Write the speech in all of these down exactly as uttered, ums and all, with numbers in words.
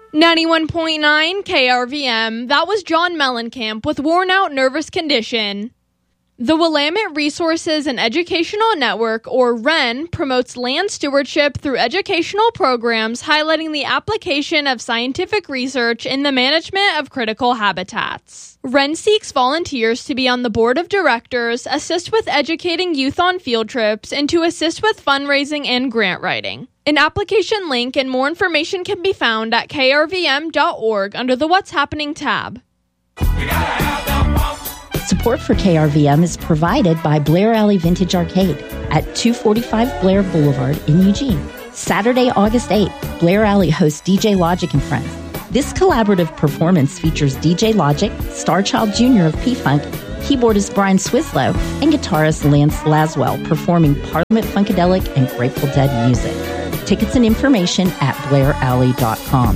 ninety-one point nine K R V M, that was John Mellencamp with Worn Out Nervous Condition. The Willamette Resources and Educational Network, or R E N, promotes land stewardship through educational programs highlighting the application of scientific research in the management of critical habitats. R E N seeks volunteers to be on the board of directors, assist with educating youth on field trips, and to assist with fundraising and grant writing. An application link and more information can be found at k r v m dot org under the What's Happening tab. Support for K R V M is provided by Blair Alley Vintage Arcade at two forty-five Blair Boulevard in Eugene. Saturday, August eighth, Blair Alley hosts D J Logic and Friends. This collaborative performance features D J Logic, Starchild Junior of P-Funk, keyboardist Brian Swislow, and guitarist Lance Laswell performing Parliament Funkadelic and Grateful Dead music. Tickets and information at blair alley dot com.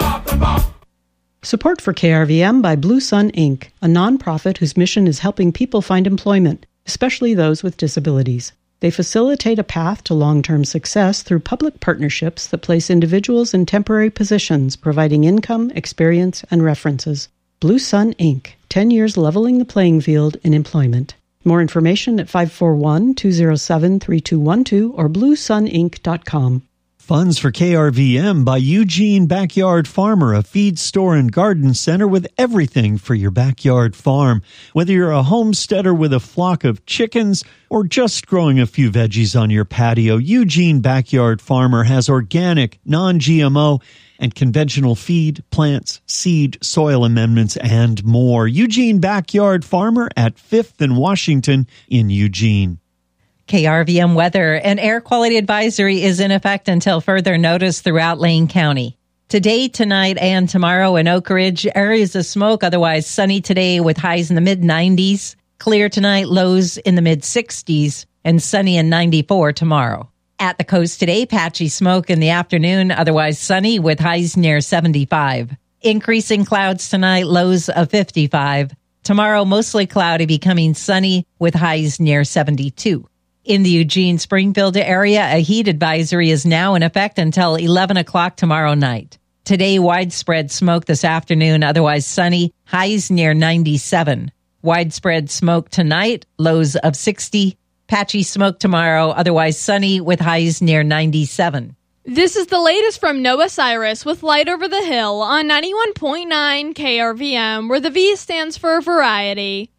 Support for K R V M by Blue Sun Incorporated, a nonprofit whose mission is helping people find employment, especially those with disabilities. They facilitate a path to long-term success through public partnerships that place individuals in temporary positions, providing income, experience, and references. Blue Sun Incorporated, ten years leveling the playing field in employment. More information at five four one, two zero seven, three two one two or blue sun inc dot com. Funds for K R V M by Eugene Backyard Farmer, a feed store and garden center with everything for your backyard farm. Whether you're a homesteader with a flock of chickens or just growing a few veggies on your patio, Eugene Backyard Farmer has organic, non-G M O, and conventional feed, plants, seed, soil amendments, and more. Eugene Backyard Farmer at fifth and Washington in Eugene. K R V M weather. An air quality advisory is in effect until further notice throughout Lane County. Today, tonight, and tomorrow in Oak Ridge, areas of smoke, otherwise sunny today with highs in the mid nineties. Clear tonight, lows in the mid sixties, and sunny and ninety-four tomorrow. At the coast today, patchy smoke in the afternoon, otherwise sunny with highs near seventy-five. Increasing clouds tonight, lows of fifty-five. Tomorrow, mostly cloudy, becoming sunny with highs near seventy-two. In the Eugene-Springfield area, a heat advisory is now in effect until eleven o'clock tomorrow night. Today, widespread smoke this afternoon, otherwise sunny, highs near ninety-seven. Widespread smoke tonight, lows of sixty. Patchy smoke tomorrow, otherwise sunny with highs near ninety-seven. This is the latest from Noah Cyrus with Light Over the Hill on ninety-one point nine K R V M, where the V stands for variety.